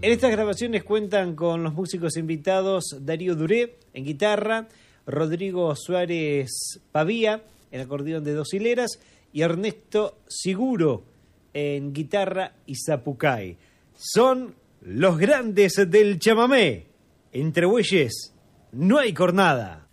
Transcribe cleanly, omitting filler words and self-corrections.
En estas grabaciones cuentan con los músicos invitados Darío Duré en guitarra, Rodrigo Suárez Pavía en acordeón de 2 hileras y Ernesto Siguro en guitarra y zapucay. Son los grandes del chamamé. Entre bueyes no hay cornada.